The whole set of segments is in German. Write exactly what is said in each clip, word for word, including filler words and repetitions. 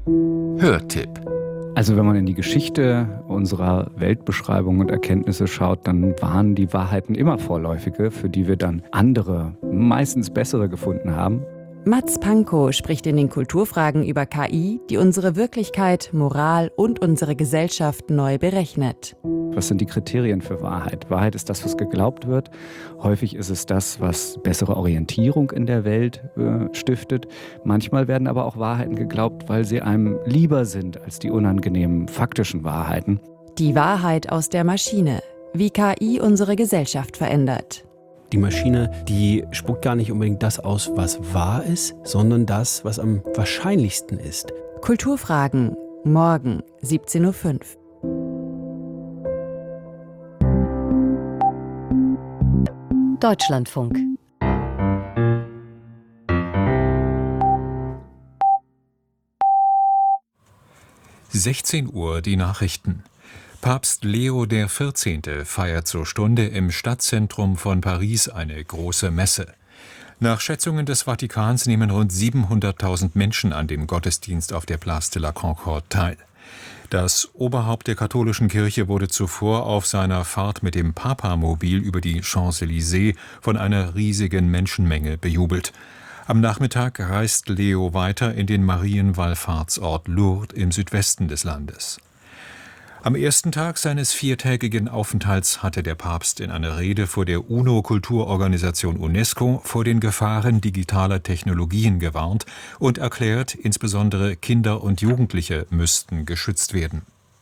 Hörtipp. Also wenn man in die Geschichte unserer Weltbeschreibung und Erkenntnisse schaut, dann waren die Wahrheiten immer vorläufige, für die wir dann andere, meistens bessere gefunden haben. Mats Pankow spricht in den Kulturfragen über K I, die unsere Wirklichkeit, Moral und unsere Gesellschaft neu berechnet. Was sind die Kriterien für Wahrheit? Wahrheit ist das, was geglaubt wird. Häufig ist es das, was bessere Orientierung in der Welt äh, stiftet. Manchmal werden aber auch Wahrheiten geglaubt, weil sie einem lieber sind als die unangenehmen faktischen Wahrheiten. Die Wahrheit aus der Maschine. Wie K I unsere Gesellschaft verändert. Die Maschine, die spuckt gar nicht unbedingt das aus, was wahr ist, sondern das, was am wahrscheinlichsten ist. Kulturfragen. Morgen, siebzehn Uhr fünf. Deutschlandfunk. sechzehn Uhr die Nachrichten. Papst Leo der Vierzehnte feiert zur Stunde im Stadtzentrum von Paris eine große Messe. Nach Schätzungen des Vatikans nehmen rund siebenhunderttausend Menschen an dem Gottesdienst auf der Place de la Concorde teil. Das Oberhaupt der katholischen Kirche wurde zuvor auf seiner Fahrt mit dem Papamobil über die Champs-Élysées von einer riesigen Menschenmenge bejubelt. Am Nachmittag reist Leo weiter in den Marienwallfahrtsort Lourdes im Südwesten des Landes. Am ersten Tag seines viertägigen Aufenthalts hatte der Papst in einer Rede vor der UNO-Kulturorganisation UNESCO vor den Gefahren digitaler Technologien gewarnt und erklärt, insbesondere Kinder und Jugendliche müssten geschützt werden.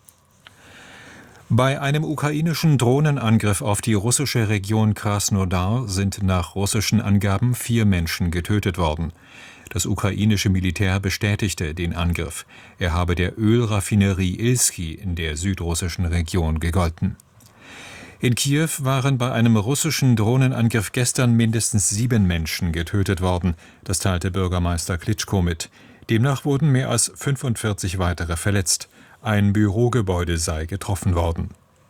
Bei einem ukrainischen Drohnenangriff auf die russische Region Krasnodar sind nach russischen Angaben vier Menschen getötet worden. Das ukrainische Militär bestätigte den Angriff. Er habe der Ölraffinerie Ilski in der südrussischen Region gegolten. In Kiew waren bei einem russischen Drohnenangriff gestern mindestens sieben Menschen getötet worden. Das teilte Bürgermeister Klitschko mit. Demnach wurden mehr als fünfundvierzig weitere verletzt. Ein Bürogebäude sei getroffen worden.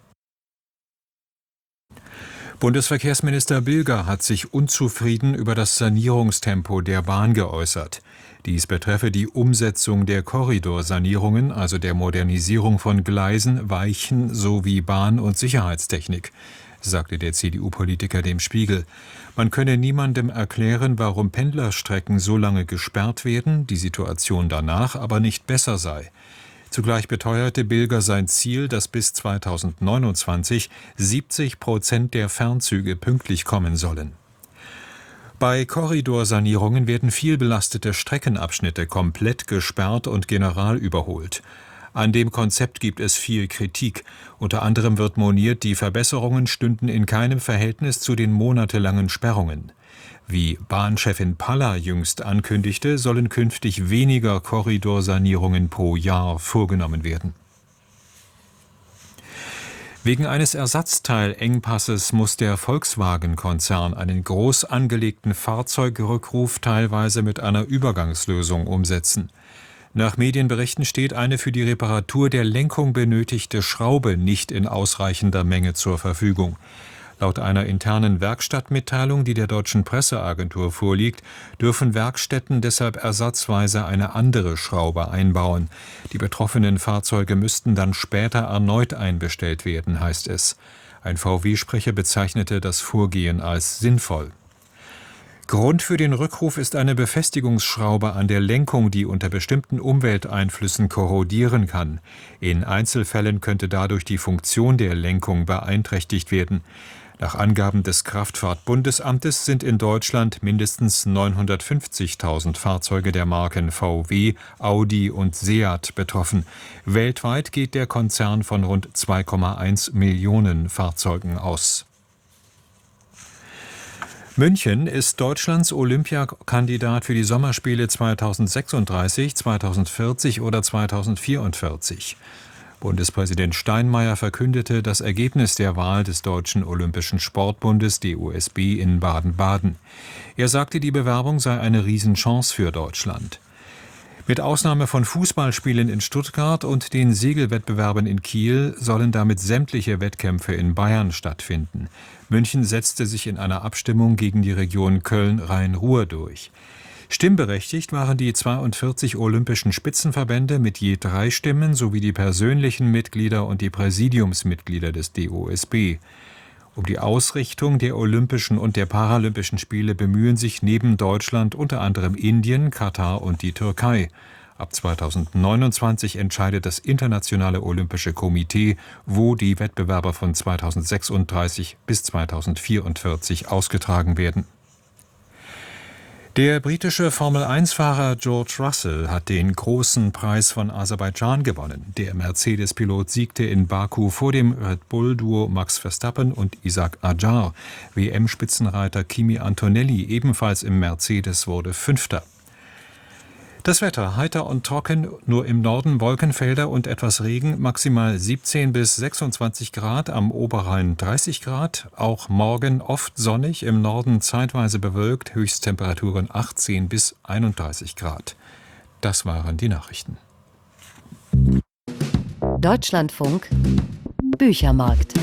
Bundesverkehrsminister Bilger hat sich unzufrieden über das Sanierungstempo der Bahn geäußert. Dies betreffe die Umsetzung der Korridorsanierungen, also der Modernisierung von Gleisen, Weichen sowie Bahn- und Sicherheitstechnik, sagte der C D U-Politiker dem Spiegel. Man könne niemandem erklären, warum Pendlerstrecken so lange gesperrt werden, die Situation danach aber nicht besser sei. Zugleich beteuerte Bilger sein Ziel, dass bis zweitausendneunundzwanzig siebzig Prozent der Fernzüge pünktlich kommen sollen. Bei Korridorsanierungen werden vielbelastete Streckenabschnitte komplett gesperrt und general überholt. An dem Konzept gibt es viel Kritik. Unter anderem wird moniert, die Verbesserungen stünden in keinem Verhältnis zu den monatelangen Sperrungen. Wie Bahnchefin Palla jüngst ankündigte, sollen künftig weniger Korridorsanierungen pro Jahr vorgenommen werden. Wegen eines Ersatzteilengpasses muss der Volkswagen-Konzern einen groß angelegten Fahrzeugrückruf teilweise mit einer Übergangslösung umsetzen. Nach Medienberichten steht eine für die Reparatur der Lenkung benötigte Schraube nicht in ausreichender Menge zur Verfügung. Laut einer internen Werkstattmitteilung, die der deutschen Presseagentur vorliegt, dürfen Werkstätten deshalb ersatzweise eine andere Schraube einbauen. Die betroffenen Fahrzeuge müssten dann später erneut einbestellt werden, heißt es. Ein V W-Sprecher bezeichnete das Vorgehen als sinnvoll. Grund für den Rückruf ist eine Befestigungsschraube an der Lenkung, die unter bestimmten Umwelteinflüssen korrodieren kann. In Einzelfällen könnte dadurch die Funktion der Lenkung beeinträchtigt werden. Nach Angaben des Kraftfahrtbundesamtes sind in Deutschland mindestens neunhundertfünfzigtausend Fahrzeuge der Marken V W, Audi und Seat betroffen. Weltweit geht der Konzern von rund zwei Komma eins Millionen Fahrzeugen aus. München ist Deutschlands Olympiakandidat für die Sommerspiele zweitausendsechsunddreißig, zweitausendvierzig oder zweitausendvierundvierzig. Bundespräsident Steinmeier verkündete das Ergebnis der Wahl des Deutschen Olympischen Sportbundes D O S B in Baden-Baden. Er sagte, die Bewerbung sei eine Riesenchance für Deutschland. Mit Ausnahme von Fußballspielen in Stuttgart und den Segelwettbewerben in Kiel sollen damit sämtliche Wettkämpfe in Bayern stattfinden. München setzte sich in einer Abstimmung gegen die Region Köln-Rhein-Ruhr durch. Stimmberechtigt waren die zweiundvierzig olympischen Spitzenverbände mit je drei Stimmen sowie die persönlichen Mitglieder und die Präsidiumsmitglieder des D O S B. Um die Ausrichtung der Olympischen und der Paralympischen Spiele bemühen sich neben Deutschland unter anderem Indien, Katar und die Türkei. Ab zweitausendneunundzwanzig entscheidet das Internationale Olympische Komitee, wo die Wettbewerbe von zweitausendsechsunddreißig bis zweitausendvierundvierzig ausgetragen werden. Der britische Formel eins Fahrer George Russell hat den großen Preis von Aserbaidschan gewonnen. Der Mercedes-Pilot siegte in Baku vor dem Red Bull-Duo Max Verstappen und Isack Adjar. W M-Spitzenreiter Kimi Antonelli, ebenfalls im Mercedes, wurde Fünfter. Das Wetter heiter und trocken, nur im Norden Wolkenfelder und etwas Regen, maximal siebzehn bis sechsundzwanzig Grad, am Oberrhein dreißig Grad. Auch morgen oft sonnig, im Norden zeitweise bewölkt, Höchsttemperaturen achtzehn bis einunddreißig Grad. Das waren die Nachrichten. Deutschlandfunk Büchermarkt.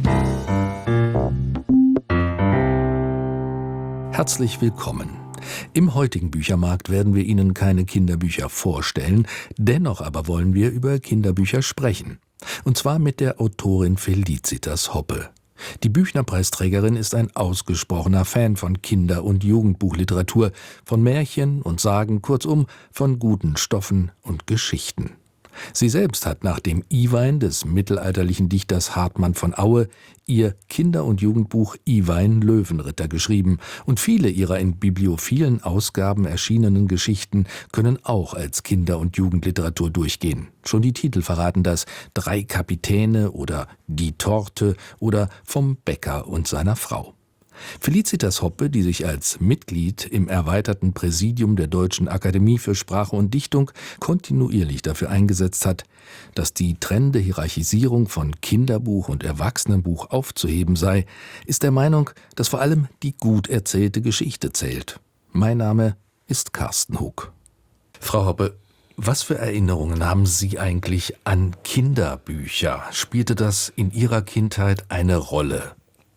Herzlich willkommen. Im heutigen Büchermarkt werden wir Ihnen keine Kinderbücher vorstellen, dennoch aber wollen wir über Kinderbücher sprechen. Und zwar mit der Autorin Felicitas Hoppe. Die Büchner-Preisträgerin ist ein ausgesprochener Fan von Kinder- und Jugendbuchliteratur, von Märchen und Sagen, kurzum von guten Stoffen und Geschichten. Sie selbst hat nach dem Iwein des mittelalterlichen Dichters Hartmann von Aue ihr Kinder- und Jugendbuch Iwein Löwenritter geschrieben, und viele ihrer in bibliophilen Ausgaben erschienenen Geschichten können auch als Kinder- und Jugendliteratur durchgehen. Schon die Titel verraten das: Drei Kapitäne oder Die Torte oder Vom Bäcker und seiner Frau. Felicitas Hoppe, die sich als Mitglied im erweiterten Präsidium der Deutschen Akademie für Sprache und Dichtung kontinuierlich dafür eingesetzt hat, dass die trennende Hierarchisierung von Kinderbuch und Erwachsenenbuch aufzuheben sei, ist der Meinung, dass vor allem die gut erzählte Geschichte zählt. Mein Name ist Carsten Hug. Frau Hoppe, was für Erinnerungen haben Sie eigentlich an Kinderbücher? Spielte das in Ihrer Kindheit eine Rolle?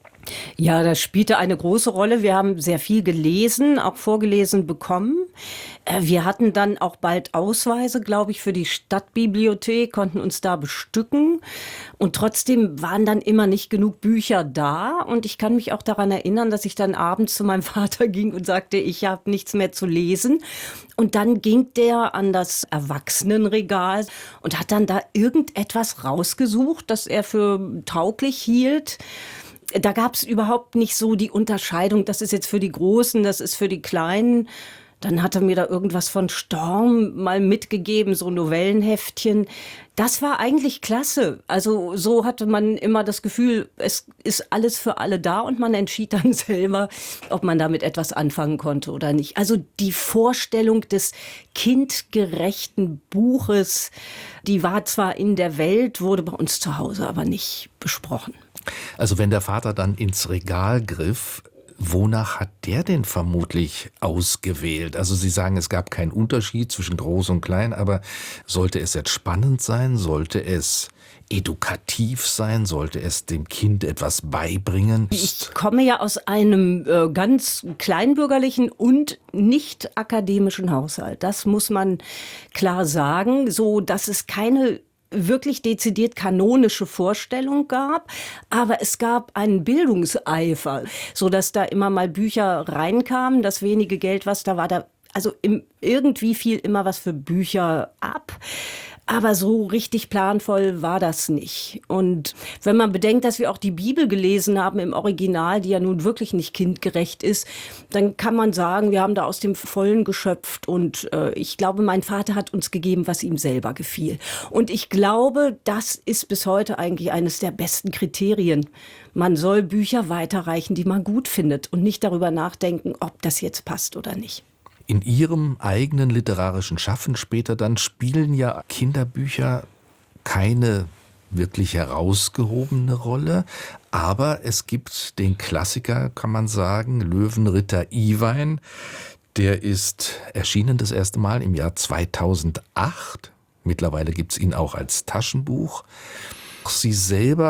Ja, das spielte eine große Rolle. Wir haben sehr viel gelesen, auch vorgelesen bekommen. Wir hatten dann auch bald Ausweise, glaube ich, für die Stadtbibliothek, konnten uns da bestücken. Und trotzdem waren dann immer nicht genug Bücher da. Und ich kann mich auch daran erinnern, dass ich dann abends zu meinem Vater ging und sagte, ich habe nichts mehr zu lesen. Und dann ging der an das Erwachsenenregal und hat dann da irgendetwas rausgesucht, das er für tauglich hielt. Da gab es überhaupt nicht so die Unterscheidung, das ist jetzt für die Großen, das ist für die Kleinen. Dann hat er mir da irgendwas von Storm mal mitgegeben, so Novellenheftchen. Das war eigentlich klasse. Also so hatte man immer das Gefühl, es ist alles für alle da und man entschied dann selber, ob man damit etwas anfangen konnte oder nicht. Also die Vorstellung des kindgerechten Buches, die war zwar in der Welt, wurde bei uns zu Hause aber nicht besprochen. Also wenn der Vater dann ins Regal griff, wonach hat der denn vermutlich ausgewählt? Also Sie sagen, es gab keinen Unterschied zwischen groß und klein, aber sollte es jetzt spannend sein? Sollte es edukativ sein? Sollte es dem Kind etwas beibringen? Ich komme ja aus einem äh, ganz kleinbürgerlichen und nicht akademischen Haushalt. Das muss man klar sagen, so dass es keine wirklich dezidiert kanonische Vorstellung gab, aber es gab einen Bildungseifer, so dass da immer mal Bücher reinkamen, das wenige Geld, was da war, da also im, irgendwie fiel immer was für Bücher ab. Aber so richtig planvoll war das nicht. Und wenn man bedenkt, dass wir auch die Bibel gelesen haben im Original, die ja nun wirklich nicht kindgerecht ist, dann kann man sagen, wir haben da aus dem Vollen geschöpft. Und äh, ich glaube, mein Vater hat uns gegeben, was ihm selber gefiel. Und ich glaube, das ist bis heute eigentlich eines der besten Kriterien. Man soll Bücher weiterreichen, die man gut findet und nicht darüber nachdenken, ob das jetzt passt oder nicht. In Ihrem eigenen literarischen Schaffen später dann spielen ja Kinderbücher keine wirklich herausgehobene Rolle, aber es gibt den Klassiker, kann man sagen, Löwenritter Iwein. Der ist erschienen das erste Mal im Jahr zweitausendacht. Mittlerweile gibt es ihn auch als Taschenbuch. Sie selber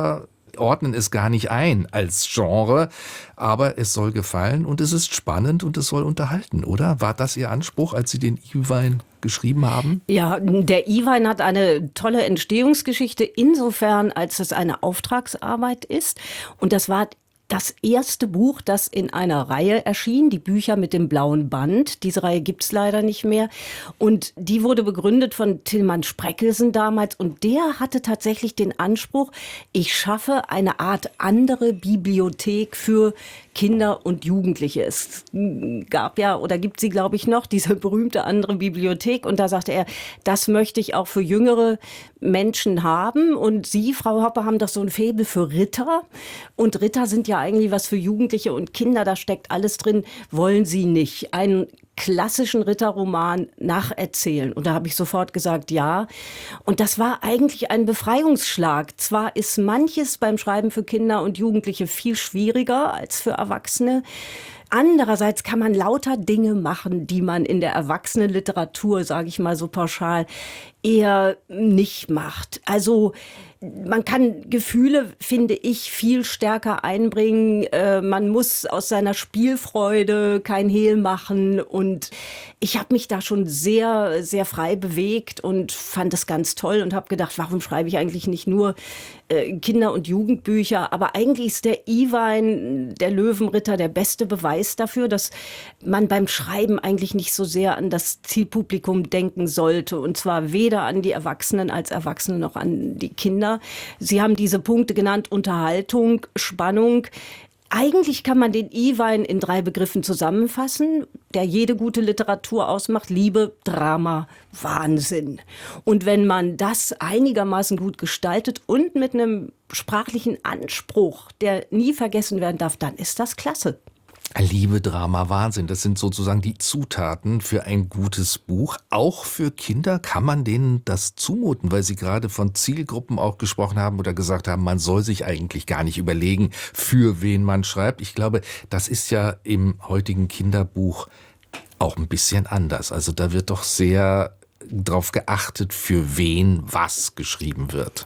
ordnen es gar nicht ein als Genre, aber es soll gefallen und es ist spannend und es soll unterhalten, oder? War das Ihr Anspruch, als Sie den Iwein geschrieben haben? Ja, der Iwein hat eine tolle Entstehungsgeschichte insofern, als es eine Auftragsarbeit ist. Und das war das erste Buch, das in einer Reihe erschien, die Bücher mit dem blauen Band. Diese Reihe gibt's leider nicht mehr. Und die wurde begründet von Tilman Spreckelsen damals. Und der hatte tatsächlich den Anspruch, ich schaffe eine Art andere Bibliothek für Kinder und Jugendliche. Es gab ja oder gibt sie, glaube ich, noch, diese berühmte andere Bibliothek. Und da sagte er, das möchte ich auch für jüngere Menschen haben. Und Sie, Frau Hoppe, haben doch so ein Faible für Ritter. Und Ritter sind ja eigentlich was für Jugendliche und Kinder. Da steckt alles drin. Wollen Sie nicht einen klassischen Ritterroman nacherzählen? Und da habe ich sofort gesagt, ja. Und das war eigentlich ein Befreiungsschlag. Zwar ist manches beim Schreiben für Kinder und Jugendliche viel schwieriger als für Erwachsene. Andererseits kann man lauter Dinge machen, die man in der Erwachsenenliteratur, sage ich mal so pauschal, eher nicht macht. Also man kann Gefühle, finde ich, viel stärker einbringen. Äh, man muss aus seiner Spielfreude kein Hehl machen. Und ich habe mich da schon sehr, sehr frei bewegt und fand das ganz toll und habe gedacht, warum schreibe ich eigentlich nicht nur äh, Kinder- und Jugendbücher? Aber eigentlich ist der Iwein, der Löwenritter, der beste Beweis dafür, dass man beim Schreiben eigentlich nicht so sehr an das Zielpublikum denken sollte. Und zwar weder an die Erwachsenen als Erwachsene noch an die Kinder. Sie haben diese Punkte genannt: Unterhaltung, Spannung. Eigentlich kann man den Iwein in drei Begriffen zusammenfassen, der jede gute Literatur ausmacht: Liebe, Drama, Wahnsinn. Und wenn man das einigermaßen gut gestaltet und mit einem sprachlichen Anspruch, der nie vergessen werden darf, dann ist das klasse. Liebe, Drama, Wahnsinn, das sind sozusagen die Zutaten für ein gutes Buch. Auch für Kinder kann man denen das zumuten, weil Sie gerade von Zielgruppen auch gesprochen haben oder gesagt haben, man soll sich eigentlich gar nicht überlegen, für wen man schreibt. Ich glaube, das ist ja im heutigen Kinderbuch auch ein bisschen anders. Also da wird doch sehr drauf geachtet, für wen was geschrieben wird.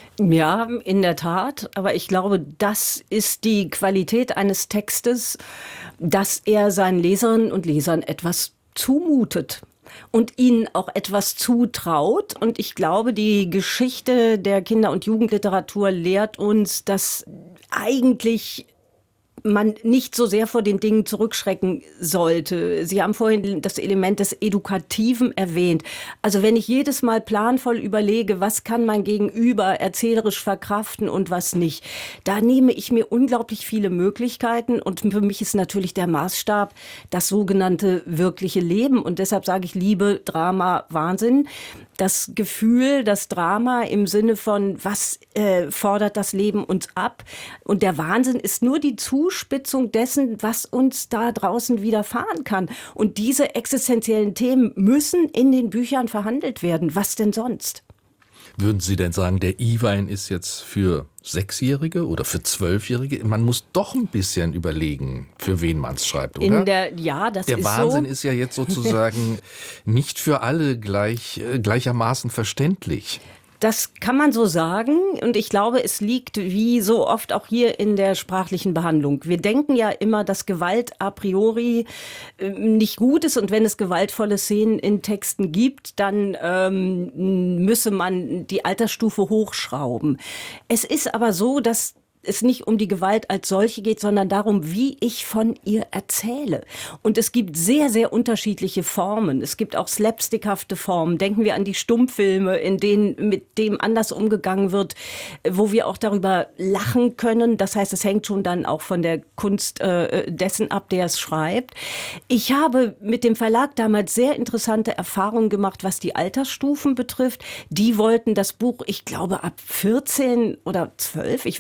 Ja, in der Tat. Aber ich glaube, das ist die Qualität eines Textes, dass er seinen Leserinnen und Lesern etwas zumutet und ihnen auch etwas zutraut. Und ich glaube, die Geschichte der Kinder- und Jugendliteratur lehrt uns, dass eigentlich man nicht so sehr vor den Dingen zurückschrecken sollte. Sie haben vorhin das Element des Edukativen erwähnt. Also wenn ich jedes Mal planvoll überlege, was kann mein Gegenüber erzählerisch verkraften und was nicht, da nehme ich mir unglaublich viele Möglichkeiten. Und für mich ist natürlich der Maßstab das sogenannte wirkliche Leben. Und deshalb sage ich Liebe, Drama, Wahnsinn. Das Gefühl, das Drama im Sinne von, was äh, fordert das Leben uns ab? Und der Wahnsinn ist nur die Zuspitzung dessen, was uns da draußen widerfahren kann. Und diese existenziellen Themen müssen in den Büchern verhandelt werden. Was denn sonst? Würden Sie denn sagen, der Iwein ist jetzt für Sechsjährige oder für Zwölfjährige? Man muss doch ein bisschen überlegen, für wen man es schreibt, oder? In der, ja, das der ist Wahnsinn so. ist ja jetzt sozusagen nicht für alle gleich, gleichermaßen verständlich. Das kann man so sagen. Und ich glaube, es liegt wie so oft auch hier in der sprachlichen Behandlung. Wir denken ja immer, dass Gewalt a priori äh, nicht gut ist. Und wenn es gewaltvolle Szenen in Texten gibt, dann ähm, müsse man die Altersstufe hochschrauben. Es ist aber so, dass es nicht um die Gewalt als solche geht, sondern darum, wie ich von ihr erzähle. Und es gibt sehr, sehr unterschiedliche Formen. Es gibt auch slapstickhafte Formen. Denken wir an die Stummfilme, in denen mit dem anders umgegangen wird, wo wir auch darüber lachen können. Das heißt, es hängt schon dann auch von der Kunst äh, dessen ab, der es schreibt. Ich habe mit dem Verlag damals sehr interessante Erfahrungen gemacht, was die Altersstufen betrifft. Die wollten das Buch, ich glaube, ab vierzehn oder zwölf, ich weiß nicht, frei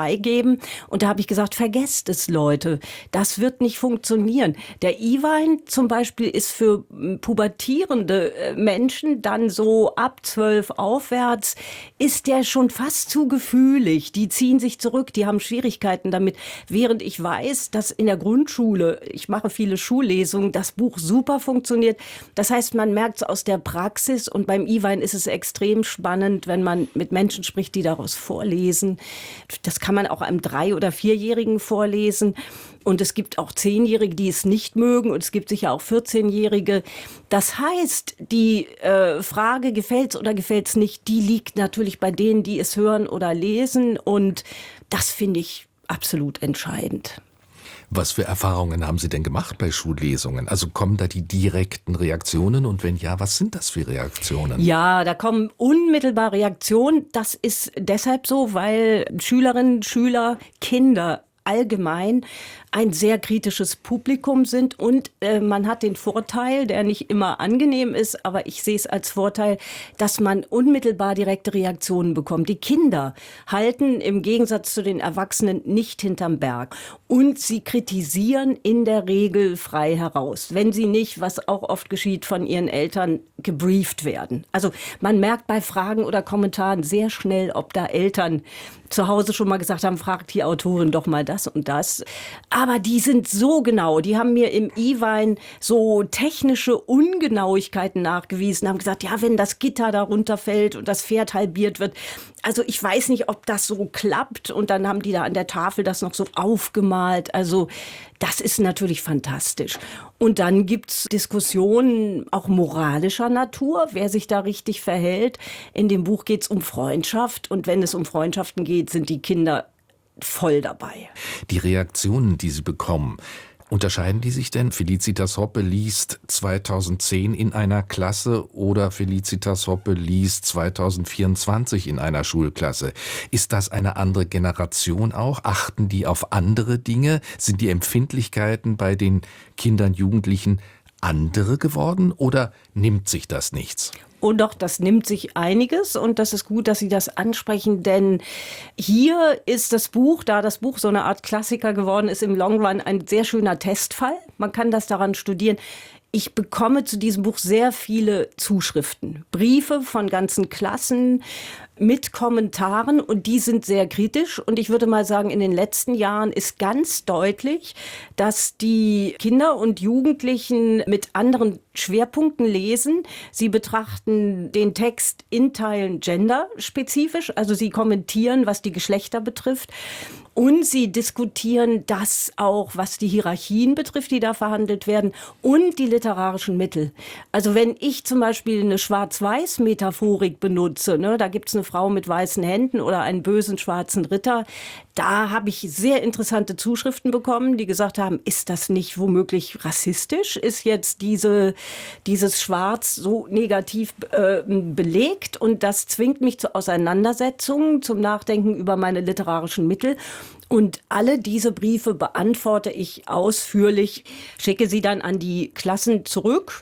freigeben. Und da habe ich gesagt, vergesst es, Leute. Das wird nicht funktionieren. Der E-Wein zum Beispiel ist für pubertierende Menschen dann so ab zwölf aufwärts, ist der schon fast zu gefühlig. Die ziehen sich zurück, die haben Schwierigkeiten damit. Während ich weiß, dass in der Grundschule, ich mache viele Schullesungen, das Buch super funktioniert. Das heißt, man merkt es aus der Praxis und beim E-Wein ist es extrem spannend, wenn man mit Menschen spricht, die daraus vorlesen. Das kann man auch einem Drei- oder Vierjährigen vorlesen. Und es gibt auch Zehnjährige, die es nicht mögen. Und es gibt sicher auch vierzehnjährige. Das heißt, die äh, Frage, gefällt's oder gefällt's nicht, die liegt natürlich bei denen, die es hören oder lesen. Und das finde ich absolut entscheidend. Was für Erfahrungen haben Sie denn gemacht bei Schullesungen? Also kommen da die direkten Reaktionen und wenn ja, was sind das für Reaktionen? Ja, da kommen unmittelbar Reaktionen. Das ist deshalb so, weil Schülerinnen, Schüler, Kinder allgemein ein sehr kritisches Publikum sind und äh, man hat den Vorteil, der nicht immer angenehm ist, aber ich sehe es als Vorteil, dass man unmittelbar direkte Reaktionen bekommt. Die Kinder halten im Gegensatz zu den Erwachsenen nicht hinterm Berg und sie kritisieren in der Regel frei heraus, wenn sie nicht, was auch oft geschieht, von ihren Eltern gebrieft werden. Also man merkt bei Fragen oder Kommentaren sehr schnell, ob da Eltern zu Hause schon mal gesagt haben, fragt die Autorin doch mal das und das. Aber die sind so genau, die haben mir im E-Wein so technische Ungenauigkeiten nachgewiesen, haben gesagt, ja, wenn das Gitter da runterfällt und das Pferd halbiert wird, also ich weiß nicht, ob das so klappt. Und dann haben die da an der Tafel das noch so aufgemalt. Also das ist natürlich fantastisch. Und dann gibt's Diskussionen auch moralischer Natur, wer sich da richtig verhält. In dem Buch geht's um Freundschaft. Und wenn es um Freundschaften geht, sind die Kinder voll dabei. Die Reaktionen, die Sie bekommen, unterscheiden die sich denn? Felicitas Hoppe liest zweitausendzehn in einer Klasse oder Felicitas Hoppe liest zweitausendvierundzwanzig in einer Schulklasse. Ist das eine andere Generation auch? Achten die auf andere Dinge? Sind die Empfindlichkeiten bei den Kindern, Jugendlichen andere geworden oder nimmt sich das nichts? Und doch, das nimmt sich einiges und das ist gut, dass Sie das ansprechen, denn hier ist das Buch, da das Buch so eine Art Klassiker geworden ist, im Long Run ein sehr schöner Testfall. Man kann das daran studieren. Ich bekomme zu diesem Buch sehr viele Zuschriften, Briefe von ganzen Klassen mit Kommentaren und die sind sehr kritisch. Und ich würde mal sagen, in den letzten Jahren ist ganz deutlich, dass die Kinder und Jugendlichen mit anderen Schwerpunkten lesen. Sie betrachten den Text in Teilen genderspezifisch, also sie kommentieren, was die Geschlechter betrifft. Und sie diskutieren das auch, was die Hierarchien betrifft, die da verhandelt werden, und die literarischen Mittel. Also wenn ich zum Beispiel eine Schwarz-Weiß-Metaphorik benutze, ne, da gibt's eine Frau mit weißen Händen oder einen bösen schwarzen Ritter, da habe ich sehr interessante Zuschriften bekommen, die gesagt haben, ist das nicht womöglich rassistisch? Ist jetzt diese, dieses Schwarz so negativ äh, belegt? Und das zwingt mich zu Auseinandersetzungen, zum Nachdenken über meine literarischen Mittel. Und alle diese Briefe beantworte ich ausführlich, schicke sie dann an die Klassen zurück.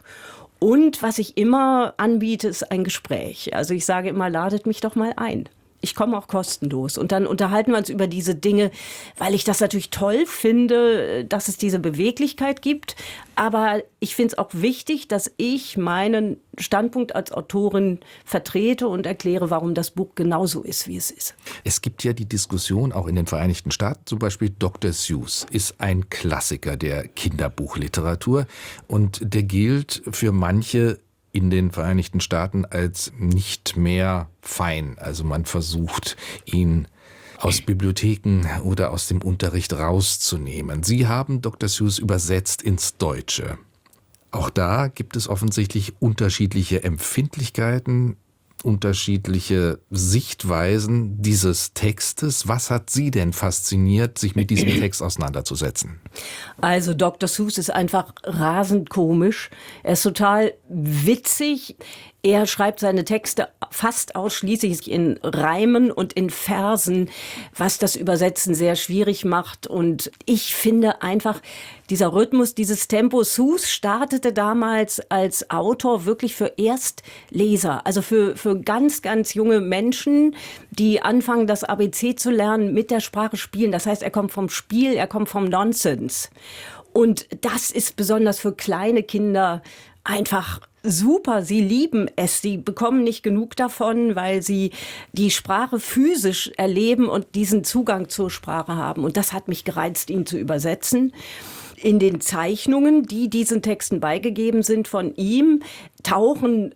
Und was ich immer anbiete, ist ein Gespräch. Also ich sage immer, ladet mich doch mal ein. Ich komme auch kostenlos. Und dann unterhalten wir uns über diese Dinge, weil ich das natürlich toll finde, dass es diese Beweglichkeit gibt. Aber ich finde es auch wichtig, dass ich meinen Standpunkt als Autorin vertrete und erkläre, warum das Buch genauso ist, wie es ist. Es gibt ja die Diskussion auch in den Vereinigten Staaten, zum Beispiel Doktor Seuss ist ein Klassiker der Kinderbuchliteratur und der gilt für manche in den Vereinigten Staaten als nicht mehr fein. Also man versucht, ihn aus Bibliotheken oder aus dem Unterricht rauszunehmen. Sie haben Doktor Seuss übersetzt ins Deutsche. Auch da gibt es offensichtlich unterschiedliche Empfindlichkeiten, unterschiedliche Sichtweisen dieses Textes. Was hat Sie denn fasziniert, sich mit diesem Text auseinanderzusetzen? Also Doktor Seuss ist einfach rasend komisch. Er ist total witzig. Er schreibt seine Texte fast ausschließlich in Reimen und in Versen, was das Übersetzen sehr schwierig macht. Und ich finde einfach, dieser Rhythmus, dieses Tempo, Seuss startete damals als Autor wirklich für Erstleser, also für, für ganz, ganz junge Menschen, die anfangen, das A B C zu lernen, mit der Sprache spielen. Das heißt, er kommt vom Spiel, er kommt vom Nonsens. Und das ist besonders für kleine Kinder einfach super. Sie lieben es. Sie bekommen nicht genug davon, weil sie die Sprache physisch erleben und diesen Zugang zur Sprache haben. Und das hat mich gereizt, ihn zu übersetzen. In den Zeichnungen, die diesen Texten beigegeben sind von ihm, tauchen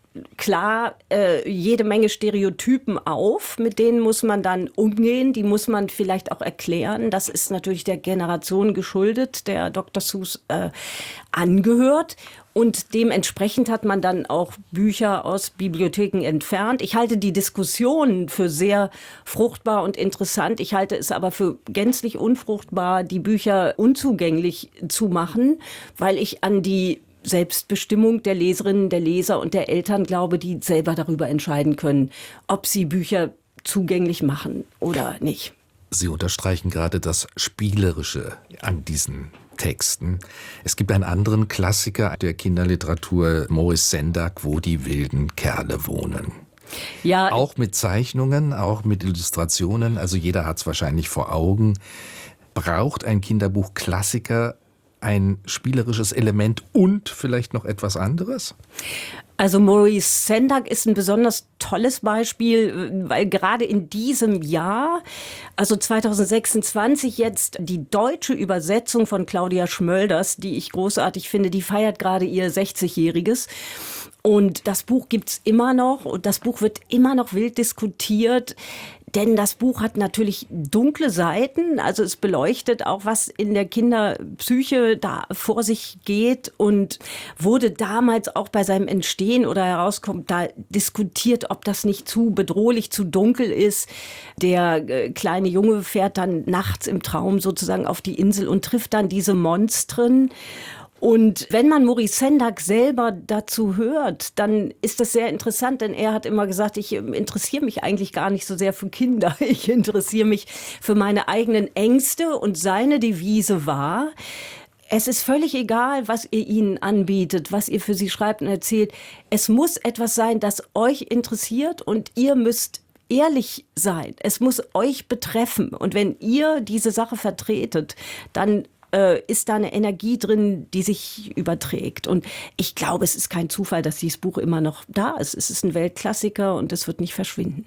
klar äh, jede Menge Stereotypen auf, mit denen muss man dann umgehen, die muss man vielleicht auch erklären. Das ist natürlich der Generation geschuldet, der Doktor Seuss äh, angehört. Und dementsprechend hat man dann auch Bücher aus Bibliotheken entfernt. Ich halte die Diskussion für sehr fruchtbar und interessant. Ich halte es aber für gänzlich unfruchtbar, die Bücher unzugänglich zu machen, weil ich an die Selbstbestimmung der Leserinnen, der Leser und der Eltern glaube, die selber darüber entscheiden können, ob sie Bücher zugänglich machen oder nicht. Sie unterstreichen gerade das Spielerische an diesen Texten. Es gibt einen anderen Klassiker der Kinderliteratur, Maurice Sendak, Wo die wilden Kerle wohnen. Ja, auch mit Zeichnungen, auch mit Illustrationen, also jeder hat es wahrscheinlich vor Augen. Braucht ein Kinderbuch Klassiker ein spielerisches Element und vielleicht noch etwas anderes? Also Maurice Sendak ist ein besonders tolles Beispiel, weil gerade in diesem Jahr, also zwanzig sechsundzwanzig jetzt, die deutsche Übersetzung von Claudia Schmölders, die ich großartig finde, die feiert gerade ihr sechzigjähriges. Und das Buch gibt's immer noch und das Buch wird immer noch wild diskutiert. Denn das Buch hat natürlich dunkle Seiten, also es beleuchtet auch, was in der Kinderpsyche da vor sich geht und wurde damals auch bei seinem Entstehen oder herauskommt, da diskutiert, ob das nicht zu bedrohlich, zu dunkel ist. Der äh, kleine Junge fährt dann nachts im Traum sozusagen auf die Insel und trifft dann diese Monstren. Und wenn man Maurice Sendak selber dazu hört, dann ist das sehr interessant, denn er hat immer gesagt, ich interessiere mich eigentlich gar nicht so sehr für Kinder. Ich interessiere mich für meine eigenen Ängste und seine Devise war, es ist völlig egal, was ihr ihnen anbietet, was ihr für sie schreibt und erzählt. Es muss etwas sein, das euch interessiert und ihr müsst ehrlich sein. Es muss euch betreffen. Und wenn ihr diese Sache vertretet, dann ist da eine Energie drin, die sich überträgt. Und ich glaube, es ist kein Zufall, dass dieses Buch immer noch da ist. Es ist ein Weltklassiker und es wird nicht verschwinden.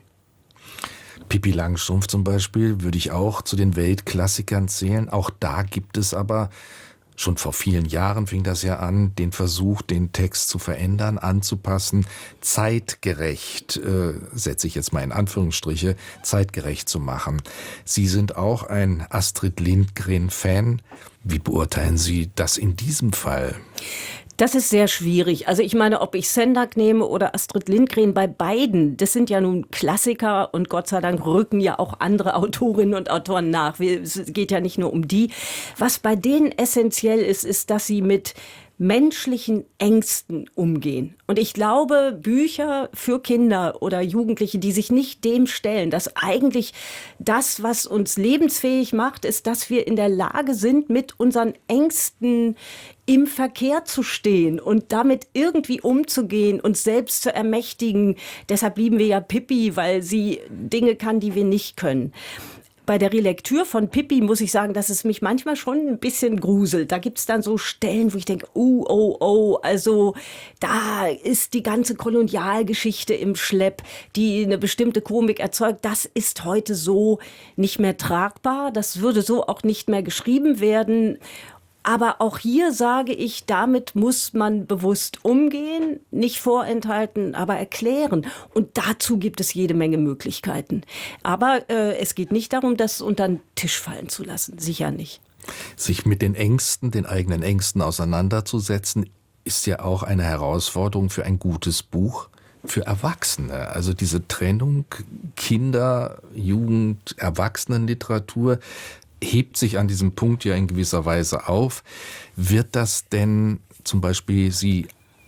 Pippi Langstrumpf zum Beispiel würde ich auch zu den Weltklassikern zählen. Auch da gibt es aber, schon vor vielen Jahren fing das ja an, den Versuch, den Text zu verändern, anzupassen, zeitgerecht, äh, setze ich jetzt mal in Anführungsstriche, zeitgerecht zu machen. Sie sind auch ein Astrid Lindgren-Fan. Wie beurteilen Sie das in diesem Fall? Das ist sehr schwierig. Also ich meine, ob ich Sendak nehme oder Astrid Lindgren, bei beiden, das sind ja nun Klassiker und Gott sei Dank rücken ja auch andere Autorinnen und Autoren nach. Es geht ja nicht nur um die. Was bei denen essentiell ist, ist, dass sie mit menschlichen Ängsten umgehen. Und ich glaube, Bücher für Kinder oder Jugendliche, die sich nicht dem stellen, dass eigentlich das, was uns lebensfähig macht, ist, dass wir in der Lage sind, mit unseren Ängsten im Verkehr zu stehen und damit irgendwie umzugehen, uns selbst zu ermächtigen. Deshalb lieben wir ja Pippi, weil sie Dinge kann, die wir nicht können. Bei der Relektür von Pippi muss ich sagen, dass es mich manchmal schon ein bisschen gruselt. Da gibt es dann so Stellen, wo ich denke, oh, oh, oh, also da ist die ganze Kolonialgeschichte im Schlepp, die eine bestimmte Komik erzeugt. Das ist heute so nicht mehr tragbar. Das würde so auch nicht mehr geschrieben werden. Aber auch hier sage ich, damit muss man bewusst umgehen, nicht vorenthalten, aber erklären. Und dazu gibt es jede Menge Möglichkeiten. Aber äh, es geht nicht darum, das unter den Tisch fallen zu lassen. Sicher nicht. Sich mit den Ängsten, den eigenen Ängsten auseinanderzusetzen, ist ja auch eine Herausforderung für ein gutes Buch. Für Erwachsene, also diese Trennung Kinder, Jugend, Erwachsenenliteratur, hebt sich an diesem Punkt ja in gewisser Weise auf. Wird das denn zum Beispiel Sie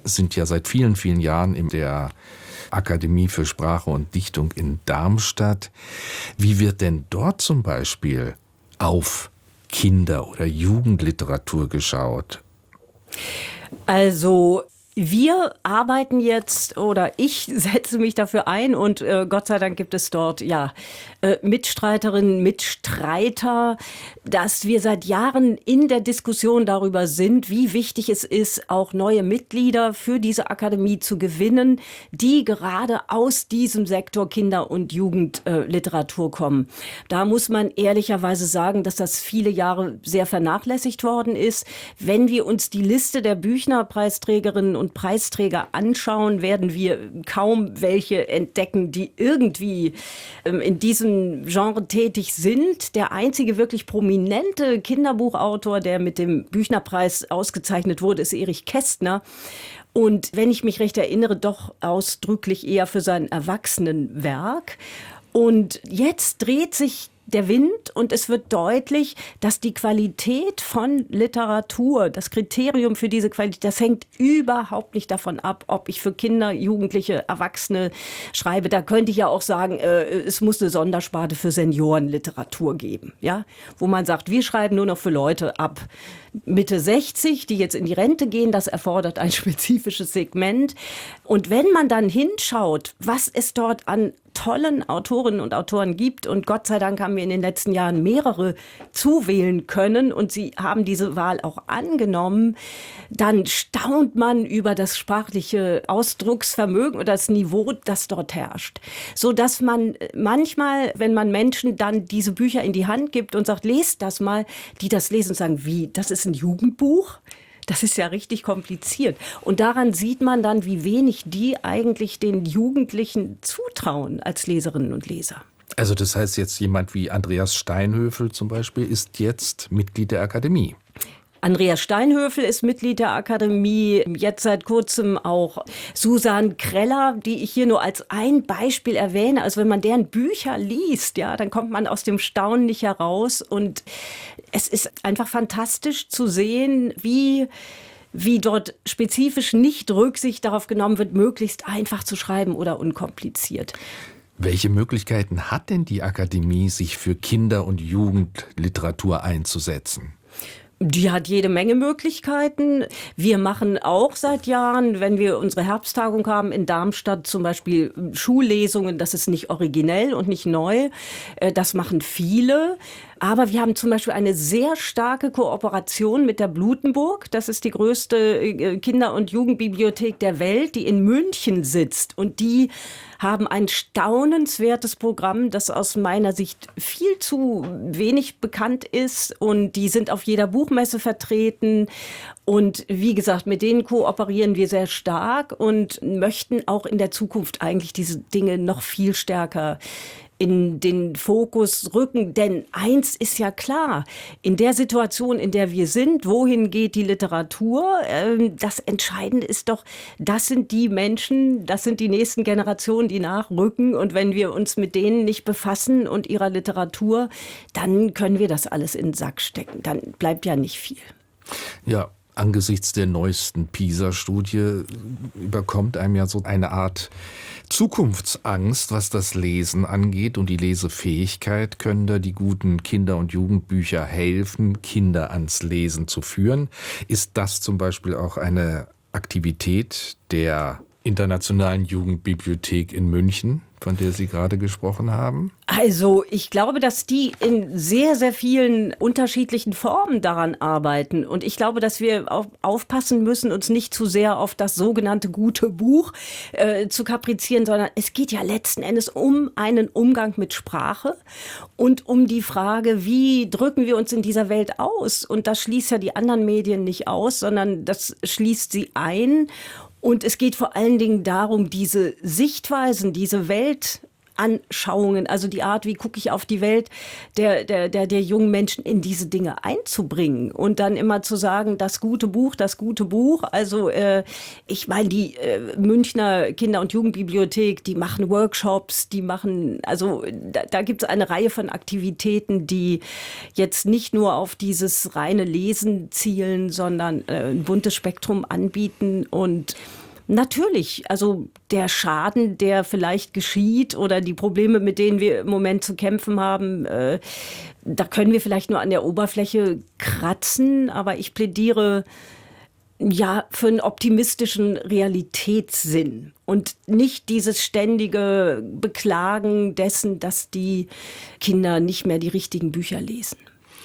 sind ja seit vielen, vielen Jahren in der Akademie für Sprache und Dichtung in Darmstadt. Wie wird denn dort zum Beispiel auf Kinder- oder Jugendliteratur geschaut? Also wir arbeiten jetzt, oder ich setze mich dafür ein, und äh, Gott sei Dank gibt es dort ja äh, Mitstreiterinnen, Mitstreiter, dass wir seit Jahren in der Diskussion darüber sind, wie wichtig es ist, auch neue Mitglieder für diese Akademie zu gewinnen, die gerade aus diesem Sektor Kinder- und Jugendliteratur äh, kommen. Da muss man ehrlicherweise sagen, dass das viele Jahre sehr vernachlässigt worden ist. Wenn wir uns die Liste der Büchner-Preisträgerinnen und Preisträger anschauen, werden wir kaum welche entdecken, die irgendwie ähm, in diesem Genre tätig sind. Der einzige wirklich prominente Kinderbuchautor, der mit dem Büchner-Preis ausgezeichnet wurde, ist Erich Kästner. Und wenn ich mich recht erinnere, doch ausdrücklich eher für sein Erwachsenenwerk. Und jetzt dreht sich der Wind und es wird deutlich, dass die Qualität von Literatur, das Kriterium für diese Qualität, das hängt überhaupt nicht davon ab, ob ich für Kinder, Jugendliche, Erwachsene schreibe. Da könnte ich ja auch sagen, äh, es muss eine Sondersparte für Seniorenliteratur geben, ja, wo man sagt, wir schreiben nur noch für Leute ab Mitte sechzig, die jetzt in die Rente gehen. Das erfordert ein spezifisches Segment. Und wenn man dann hinschaut, was es dort an tollen Autorinnen und Autoren gibt, und Gott sei Dank haben wir in den letzten Jahren mehrere zuwählen können und sie haben diese Wahl auch angenommen, dann staunt man über das sprachliche Ausdrucksvermögen oder das Niveau, das dort herrscht. So dass man manchmal, wenn man Menschen dann diese Bücher in die Hand gibt und sagt, lest das mal, die das lesen und sagen, wie, das ist ein Jugendbuch? Das ist ja richtig kompliziert. Und daran sieht man dann, wie wenig die eigentlich den Jugendlichen zutrauen als Leserinnen und Leser. Also das heißt jetzt, jemand wie Andreas Steinhöfel zum Beispiel ist jetzt Mitglied der Akademie. Andreas Steinhöfel ist Mitglied der Akademie, jetzt seit kurzem auch Susan Kreller, die ich hier nur als ein Beispiel erwähne. Also wenn man deren Bücher liest, ja, dann kommt man aus dem Staunen nicht heraus. Und es ist einfach fantastisch zu sehen, wie, wie dort spezifisch nicht Rücksicht darauf genommen wird, möglichst einfach zu schreiben oder unkompliziert. Welche Möglichkeiten hat denn die Akademie, sich für Kinder- und Jugendliteratur einzusetzen? Die hat jede Menge Möglichkeiten. Wir machen auch seit Jahren, wenn wir unsere Herbsttagung haben in Darmstadt, zum Beispiel Schullesungen. Das ist nicht originell und nicht neu. Das machen viele. Aber wir haben zum Beispiel eine sehr starke Kooperation mit der Blutenburg. Das ist die größte Kinder- und Jugendbibliothek der Welt, die in München sitzt. Und die haben ein staunenswertes Programm, das aus meiner Sicht viel zu wenig bekannt ist. Und die sind auf jeder Buchmesse vertreten. Und wie gesagt, mit denen kooperieren wir sehr stark und möchten auch in der Zukunft eigentlich diese Dinge noch viel stärker in den Fokus rücken. Denn eins ist ja klar, in der Situation, in der wir sind, wohin geht die Literatur? Das Entscheidende ist doch, das sind die Menschen, das sind die nächsten Generationen, die nachrücken. Und wenn wir uns mit denen nicht befassen und ihrer Literatur, dann können wir das alles in den Sack stecken. Dann bleibt ja nicht viel. Ja, angesichts der neuesten PISA-Studie überkommt einem ja so eine Art Zukunftsangst, was das Lesen angeht und die Lesefähigkeit. Können da die guten Kinder- und Jugendbücher helfen, Kinder ans Lesen zu führen? Ist das zum Beispiel auch eine Aktivität der Internationalen Jugendbibliothek in München, von der Sie gerade gesprochen haben? Also ich glaube, dass die in sehr, sehr vielen unterschiedlichen Formen daran arbeiten. Und ich glaube, dass wir auch aufpassen müssen, uns nicht zu sehr auf das sogenannte gute Buch äh, zu kaprizieren, sondern es geht ja letzten Endes um einen Umgang mit Sprache und um die Frage, wie drücken wir uns in dieser Welt aus? Und das schließt ja die anderen Medien nicht aus, sondern das schließt sie ein. Und es geht vor allen Dingen darum, diese Sichtweisen, diese Welt Anschauungen, also die Art, wie gucke ich auf die Welt der, der, der, der jungen Menschen, in diese Dinge einzubringen und dann immer zu sagen, das gute Buch, das gute Buch. Also äh, ich meine, die äh, Münchner Kinder- und Jugendbibliothek, die machen Workshops, die machen, also da, da gibt es eine Reihe von Aktivitäten, die jetzt nicht nur auf dieses reine Lesen zielen, sondern äh, ein buntes Spektrum anbieten. Und natürlich, also der Schaden, der vielleicht geschieht oder die Probleme, mit denen wir im Moment zu kämpfen haben, äh, da können wir vielleicht nur an der Oberfläche kratzen. Aber ich plädiere ja für einen optimistischen Realitätssinn und nicht dieses ständige Beklagen dessen, dass die Kinder nicht mehr die richtigen Bücher lesen.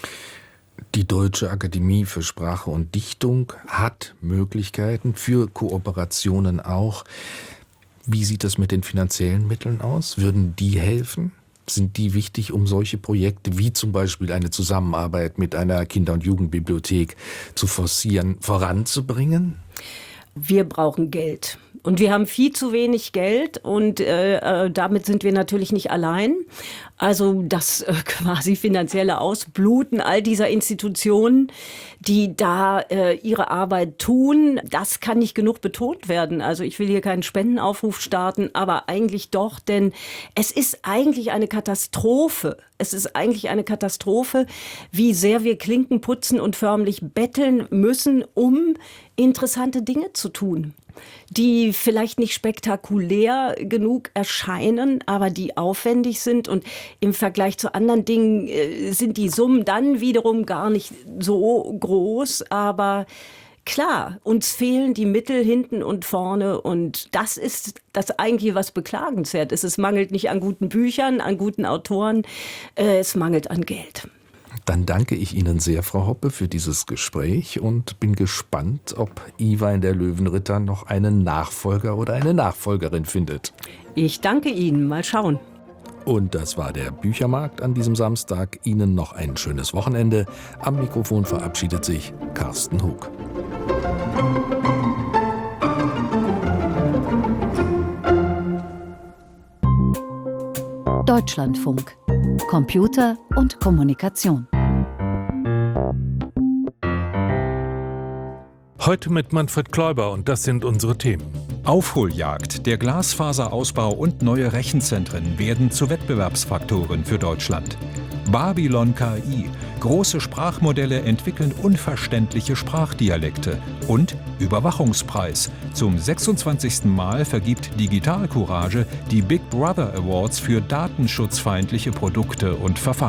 Die Deutsche Akademie für Sprache und Dichtung hat Möglichkeiten für Kooperationen auch. Wie sieht es mit den finanziellen Mitteln aus? Würden die helfen? Sind die wichtig, um solche Projekte wie zum Beispiel eine Zusammenarbeit mit einer Kinder- und Jugendbibliothek zu forcieren, voranzubringen? Wir brauchen Geld. Und wir haben viel zu wenig Geld und äh, damit sind wir natürlich nicht allein. Also das äh, quasi finanzielle Ausbluten all dieser Institutionen, die da äh, ihre Arbeit tun, das kann nicht genug betont werden. Also ich will hier keinen Spendenaufruf starten, aber eigentlich doch, denn es ist eigentlich eine Katastrophe. Es ist eigentlich eine Katastrophe, wie sehr wir Klinken putzen und förmlich betteln müssen, um interessante Dinge zu tun, die vielleicht nicht spektakulär genug erscheinen, aber die aufwendig sind. Und im Vergleich zu anderen Dingen äh, sind die Summen dann wiederum gar nicht so groß. Aber klar, uns fehlen die Mittel hinten und vorne. Und das ist das eigentliche, was beklagenswert ist. Es mangelt nicht an guten Büchern, an guten Autoren. Äh, es mangelt an Geld. Dann danke ich Ihnen sehr, Frau Hoppe, für dieses Gespräch und bin gespannt, ob Iwein der Löwenritter noch einen Nachfolger oder eine Nachfolgerin findet. Ich danke Ihnen. Mal schauen. Und das war der Büchermarkt an diesem Samstag. Ihnen noch ein schönes Wochenende. Am Mikrofon verabschiedet sich Carsten Hug. Deutschlandfunk. Computer und Kommunikation. Heute mit Manfred Kläuber und das sind unsere Themen. Aufholjagd, der Glasfaserausbau und neue Rechenzentren werden zu Wettbewerbsfaktoren für Deutschland. Babylon K I, große Sprachmodelle entwickeln unverständliche Sprachdialekte. Und Überwachungspreis. Zum sechsundzwanzigsten Mal vergibt Digital Courage die Big Brother Awards für datenschutzfeindliche Produkte und Verfahren.